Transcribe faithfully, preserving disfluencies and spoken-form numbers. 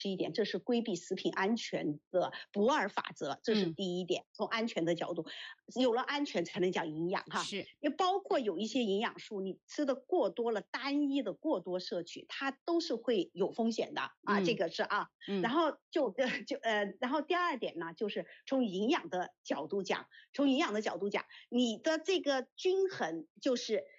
一点，这是规避食品安全的不二法则，这是第一点。嗯、从安全的角度，有了安全才能讲营养哈。 是， 也包括有一些营养素，你吃的过多了，单一的过多摄取，它都是会有风险的啊。 嗯、 这个是啊。 嗯、 然后就就呃，然后第二点呢，就是从营养的角度讲，从营养的角度讲，你的这个均衡就是